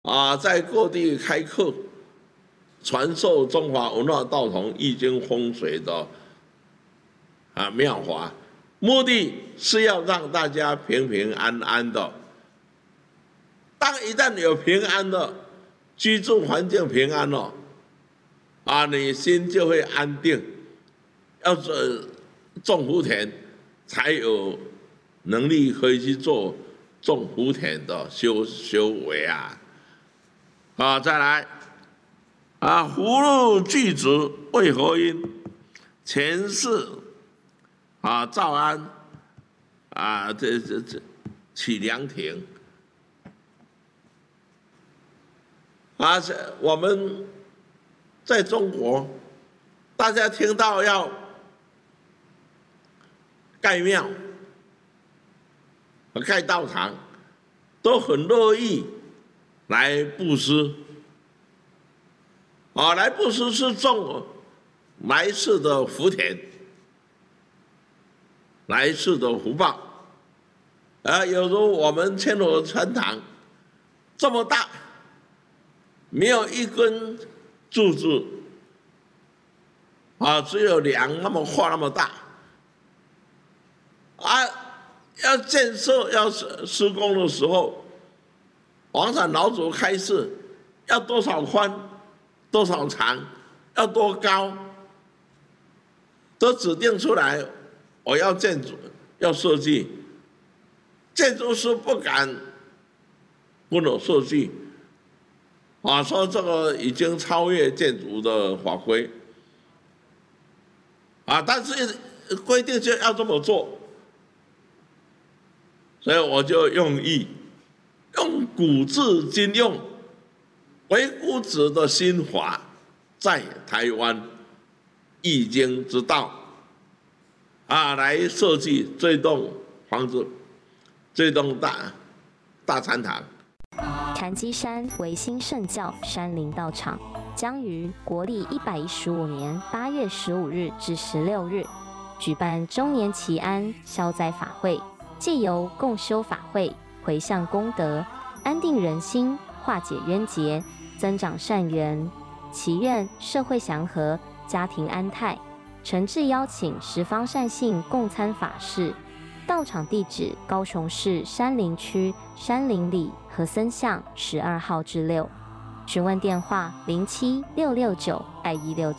在各地开课，传授中华文化道统易经风水的妙法，目的是要让大家平平安安的。当一旦有平安了，居住环境平安了，你心就会安定。要种福田，才有能力可以去做种福田的修为再来福禄具足为何因？前世赵安起凉亭我们在中国，大家听到要盖庙、盖道场，都很乐意来布施。来布施是种来世的福田，来世的福报。有如我们千佛禅堂这么大，没有一根柱子，只有梁画那么大。要建设、要施工的时候，王禅老祖开示，要多少宽、多少长，要多高，都指定出来。我要建筑、要设计，建筑师不敢跟我设计，说这个已经超越建筑的法规，但是规定就要这么做。所以我就用古字今用唯物质的心法，在台湾易经之道来设计这栋房子，这栋大禅堂。 禅机山维新圣教山林道场将于国历115年8月15日至16日举办周年祈安消灾法会，借由共修法会，回向功德，安定人心，化解冤结，增长善缘，祈愿社会祥和，家庭安泰。诚挚邀请十方善信共参法事。道场地址：高雄市山林区山林里和森巷12号至6。询问电话：07-669-2169。